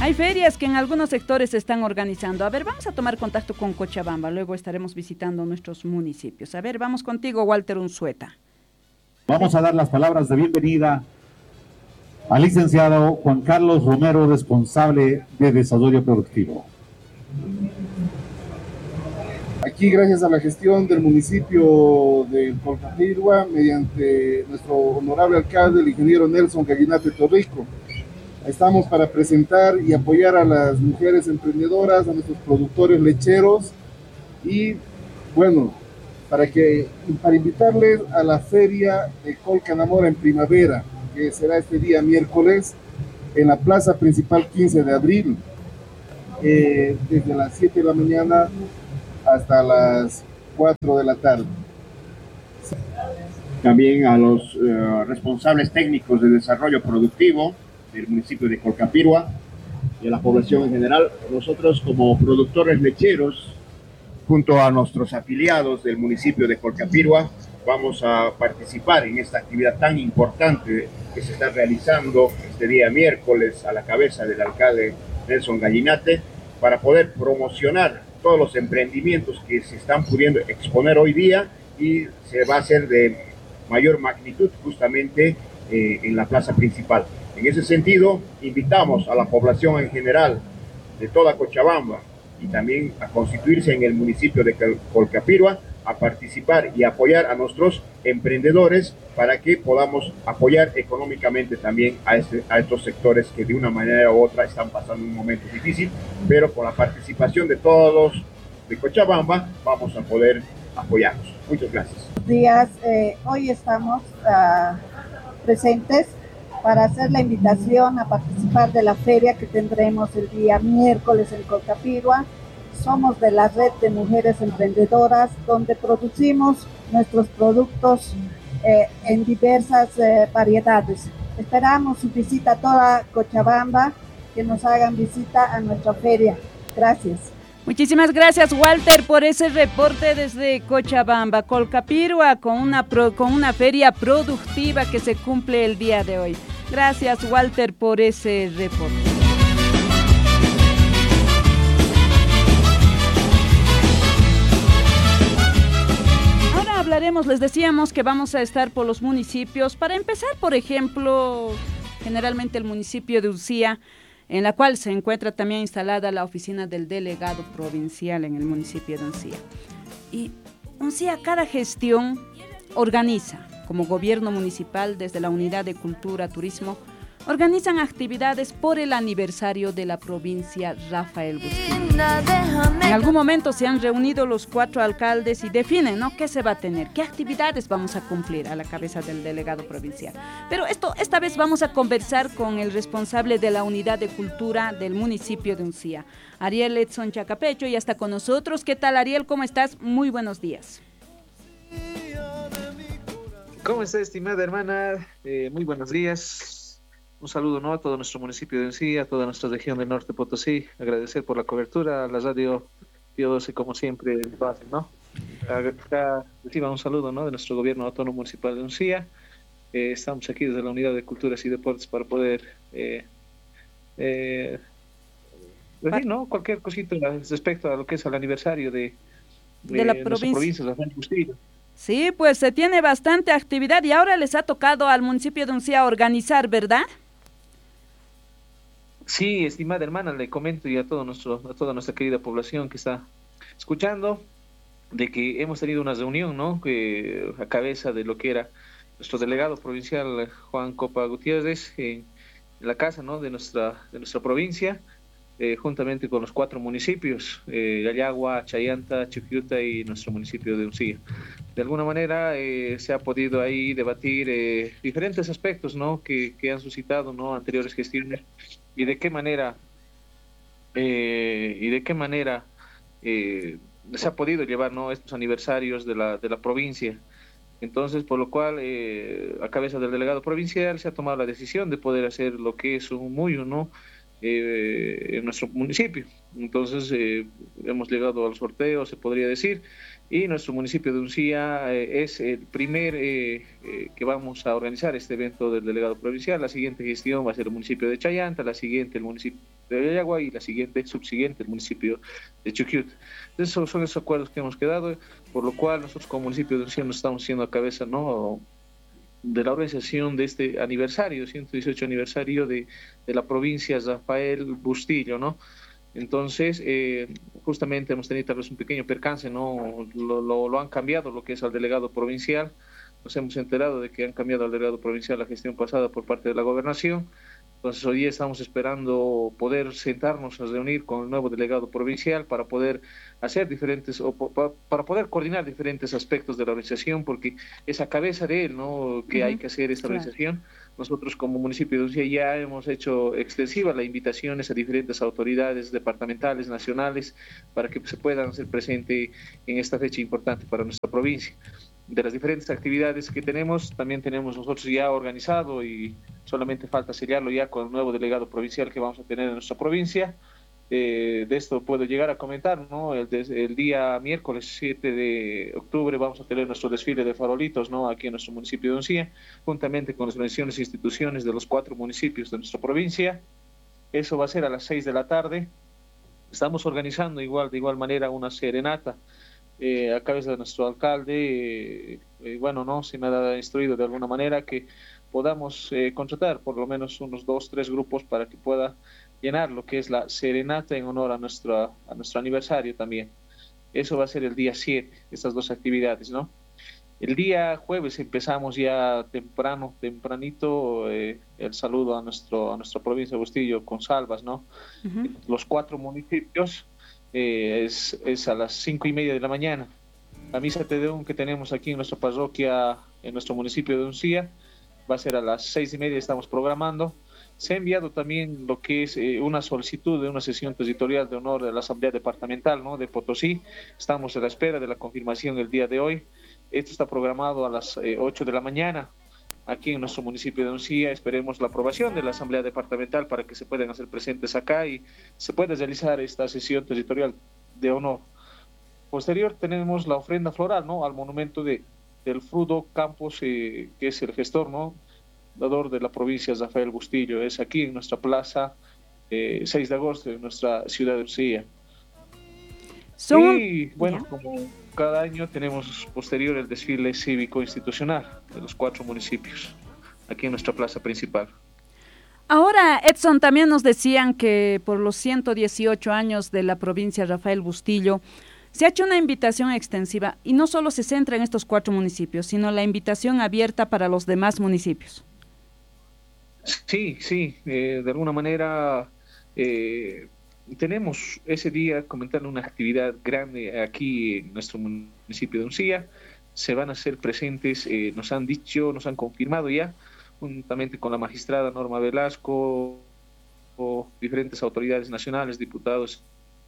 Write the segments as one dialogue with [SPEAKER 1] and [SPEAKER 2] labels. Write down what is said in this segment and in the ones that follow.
[SPEAKER 1] Hay ferias que en algunos sectores se están organizando. A ver, vamos a tomar contacto con Cochabamba, luego estaremos visitando nuestros municipios. A ver, vamos contigo, Walter Unzueta.
[SPEAKER 2] Vamos a dar las palabras de bienvenida al licenciado Juan Carlos Romero, responsable de desarrollo productivo.
[SPEAKER 3] Aquí, gracias a la gestión del municipio de Colcapirwa, mediante nuestro honorable alcalde, el ingeniero Nelson Gallinate Torrico, estamos para presentar y apoyar a las mujeres emprendedoras, a nuestros productores lecheros y, bueno, para invitarles a la feria de Colcanamora en primavera, que será este día miércoles en la plaza principal 15 de abril, desde las 7 de la mañana hasta las 4 de la tarde.
[SPEAKER 4] También a los responsables técnicos de desarrollo productivo del municipio de Colcapirwa y a la población en general. Nosotros como productores lecheros, junto a nuestros afiliados del municipio de Colcapirwa, vamos a participar en esta actividad tan importante que se está realizando este día miércoles a la cabeza del alcalde Nelson Gallinate, para poder promocionar todos los emprendimientos que se están pudiendo exponer hoy día y se va a hacer de mayor magnitud justamente en la plaza principal. En ese sentido, invitamos a la población en general de toda Cochabamba y también a constituirse en el municipio de Colcapirwa, a participar y apoyar a nuestros emprendedores para que podamos apoyar económicamente también a estos sectores que de una manera u otra están pasando un momento difícil, pero con la participación de todos de Cochabamba vamos a poder apoyarlos. Muchas gracias.
[SPEAKER 5] Buenos días, hoy estamos presentes para hacer la invitación a participar de la feria que tendremos el día miércoles en Colcapirwa. Somos de la red de mujeres emprendedoras, donde producimos nuestros productos en diversas variedades. Esperamos su visita a toda Cochabamba, que nos hagan visita a nuestra feria. Gracias.
[SPEAKER 1] Muchísimas gracias, Walter, por ese reporte desde Cochabamba, Colcapirwa, con una feria productiva que se cumple el día de hoy. Gracias, Walter, por ese reporte. Les decíamos que vamos a estar por los municipios. Para empezar, por ejemplo, generalmente el municipio de Uncía, en la cual se encuentra también instalada la oficina del delegado provincial en el municipio de Uncía. Y Uncía, cada gestión organiza, como gobierno municipal, desde la Unidad de Cultura, Turismo, organizan actividades por el aniversario de la provincia Rafael Bustillo. En algún momento se han reunido los 4 alcaldes y definen, ¿no?, qué se va a tener, qué actividades vamos a cumplir a la cabeza del delegado provincial. Pero esta vez vamos a conversar con el responsable de la Unidad de Cultura del municipio de Uncía, Ariel Edson Chacapecho, y está con nosotros. ¿Qué tal, Ariel? ¿Cómo estás? Muy buenos días.
[SPEAKER 6] ¿Cómo está, estimada hermana? Muy buenos días. Un saludo, ¿no?, a todo nuestro municipio de Uncía, a toda nuestra región del norte Potosí. Agradecer por la cobertura, a la radio Pío 12, como siempre, lo hacen, ¿no? Acá reciba un saludo, ¿no?, de nuestro gobierno autónomo municipal de Uncía. Estamos aquí desde la Unidad de Culturas y Deportes para poder decir, ¿no?, cualquier cosita respecto a lo que es el aniversario de la provincia de Rafael Bustillo.
[SPEAKER 1] Sí, pues se tiene bastante actividad y ahora les ha tocado al municipio de Uncía organizar, ¿verdad?
[SPEAKER 6] Sí, estimada hermana, le comento y a toda nuestra querida población que está escuchando, de que hemos tenido una reunión, ¿no?, que a cabeza de lo que era nuestro delegado provincial Juan Copa Gutiérrez, en la casa, ¿no?, de nuestra provincia, juntamente con los 4 municipios, Yayagua, Chayanta, Chiquiuta y nuestro municipio de Uncía. De alguna manera se ha podido ahí debatir diferentes aspectos, ¿no?, que han suscitado, ¿no?, anteriores gestiones, y de qué manera se ha podido llevar, ¿no?, estos aniversarios de la provincia. Entonces, por lo cual, a cabeza del delegado provincial se ha tomado la decisión de poder hacer lo que es un MUYU, ¿no?, en nuestro municipio. Entonces hemos llegado al sorteo, se podría decir, y nuestro municipio de Uncía es el primer que vamos a organizar este evento del delegado provincial. La siguiente gestión va a ser el municipio de Chayanta, la siguiente el municipio de Ayagua y la subsiguiente el municipio de Chuquiut. Esos son los acuerdos que hemos quedado, por lo cual nosotros como municipio de Uncía nos estamos haciendo a cabeza, ¿no?, de la organización de este aniversario, 118 aniversario de la provincia Rafael Bustillo, ¿no? Entonces, justamente hemos tenido tal vez un pequeño percance, ¿no? Lo han cambiado, lo que es al delegado provincial. Nos hemos enterado de que han cambiado al delegado provincial la gestión pasada por parte de la gobernación. Entonces, hoy día estamos esperando poder sentarnos a reunir con el nuevo delegado provincial para poder hacer para poder coordinar diferentes aspectos de la organización, porque es a cabeza de él, ¿no?, que hay que hacer esta organización. Nosotros como municipio de Uncía ya hemos hecho extensiva las invitaciones a diferentes autoridades departamentales, nacionales, para que se puedan hacer presente en esta fecha importante para nuestra provincia. De las diferentes actividades que tenemos, también tenemos nosotros ya organizado y solamente falta sellarlo ya con el nuevo delegado provincial que vamos a tener en nuestra provincia. De esto puedo llegar a comentar, ¿no? El día miércoles 7 de octubre vamos a tener nuestro desfile de farolitos, ¿no?, aquí en nuestro municipio de Uncía, juntamente con las organizaciones e instituciones de los 4 municipios de nuestra provincia. Eso va a ser a las 6 de la tarde. Estamos organizando de igual manera una serenata a cabeza de nuestro alcalde. Bueno, no, se me ha instruido de alguna manera que podamos contratar por lo menos unos 2-3 grupos para que pueda llenar lo que es la serenata en honor a nuestro aniversario también. Eso va a ser el día 7, estas 2 actividades, ¿no? El día jueves empezamos ya tempranito, el saludo a nuestra provincia de Bustillo con salvas, ¿no? Uh-huh. Los 4 municipios es a las 5:30 de la mañana. La misa Te Deum que tenemos aquí en nuestra parroquia, en nuestro municipio de Uncía, va a ser a las 6:30, estamos programando. Se ha enviado también lo que es una solicitud de una sesión territorial de honor de la Asamblea Departamental, ¿no?, de Potosí. Estamos a la espera de la confirmación el día de hoy. Esto está programado a las 8 de la mañana aquí en nuestro municipio de Uncía. Esperemos la aprobación de la Asamblea Departamental para que se puedan hacer presentes acá y se pueda realizar esta sesión territorial de honor. Posterior tenemos la ofrenda floral, ¿no?, al monumento del Frudo Campos, que es el gestor, ¿no?, dador de la provincia Rafael Bustillo. Es aquí en nuestra plaza 6 de agosto en nuestra ciudad de Uncía. Y bueno, como cada año tenemos posterior el desfile cívico institucional de los 4 municipios aquí en nuestra plaza principal.
[SPEAKER 1] Ahora, Edson, también nos decían que por los 118 años de la provincia Rafael Bustillo se ha hecho una invitación extensiva y no solo se centra en estos 4 municipios, sino la invitación abierta para los demás municipios.
[SPEAKER 6] Sí, de alguna manera tenemos ese día comentar una actividad grande aquí en nuestro municipio de Uncía. Se van a hacer presentes, nos han confirmado ya, juntamente con la magistrada Norma Velasco, o diferentes autoridades nacionales, diputados,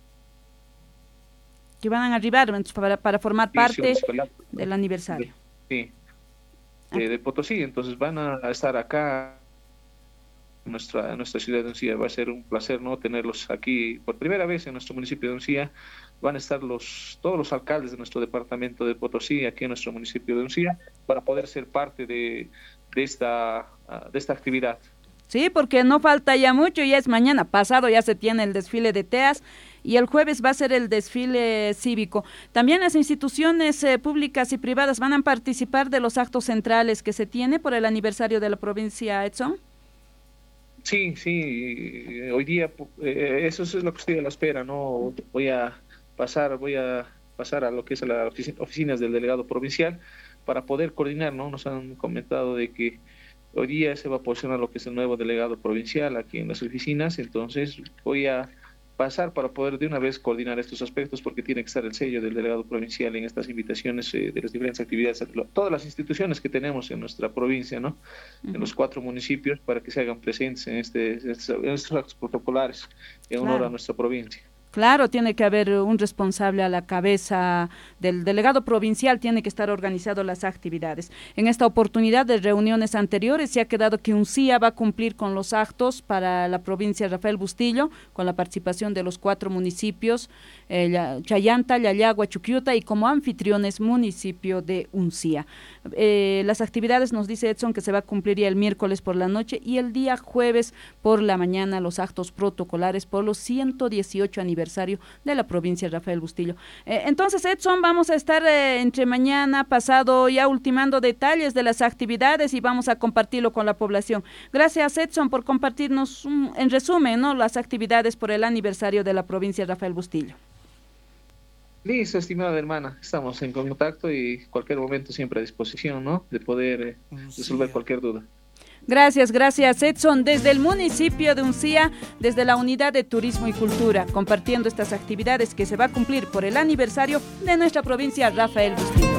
[SPEAKER 1] que van a arribar para formar parte del aniversario.
[SPEAKER 6] Sí, de Potosí. Entonces van a estar acá en nuestra ciudad de Uncía. Va a ser un placer, ¿no?, tenerlos aquí por primera vez en nuestro municipio de Uncía. Van a estar todos los alcaldes de nuestro departamento de Potosí aquí en nuestro municipio de Uncía para poder ser parte de esta actividad.
[SPEAKER 1] Sí, porque no falta ya mucho, ya es mañana, pasado ya se tiene el desfile de TEAS y el jueves va a ser el desfile cívico. También las instituciones públicas y privadas van a participar de los actos centrales que se tiene por el aniversario de la provincia, Edson.
[SPEAKER 6] Sí, hoy día eso es lo que estoy a la espera, ¿no? Voy a pasar a lo que es a las oficinas del delegado provincial para poder coordinar, ¿no? Nos han comentado de que hoy día se va a posicionar lo que es el nuevo delegado provincial aquí en las oficinas, entonces voy a pasar para poder de una vez coordinar estos aspectos, porque tiene que estar el sello del delegado provincial en estas invitaciones de las diferentes actividades, todas las instituciones que tenemos en nuestra provincia, ¿no? Uh-huh. En los 4 municipios, para que se hagan presentes en estos actos protocolares en honor a nuestra provincia.
[SPEAKER 1] Claro, tiene que haber un responsable a la cabeza del delegado provincial, tiene que estar organizado las actividades. En esta oportunidad de reuniones anteriores se ha quedado que UNCIA va a cumplir con los actos para la provincia Rafael Bustillo, con la participación de los 4 municipios, Chayanta, Yayagua, Chuquiuta, y como anfitriones municipio de UNCIA. Las actividades, nos dice Edson, que se va a cumplir ya el miércoles por la noche y el día jueves por la mañana los actos protocolares por los 118 aniversarios de la provincia Rafael Bustillo. Entonces, Edson, vamos a estar entre mañana, pasado, ya ultimando detalles de las actividades y vamos a compartirlo con la población. Gracias, Edson, por compartirnos en resumen, ¿no?, las actividades por el aniversario de la provincia Rafael Bustillo.
[SPEAKER 6] Listo, estimada hermana, estamos en contacto y cualquier momento siempre a disposición, ¿no?, de poder resolver cualquier duda.
[SPEAKER 1] Gracias, gracias, Edson, desde el municipio de UNCIA, desde la Unidad de Turismo y Cultura, compartiendo estas actividades que se va a cumplir por el aniversario de nuestra provincia Rafael Bustillo.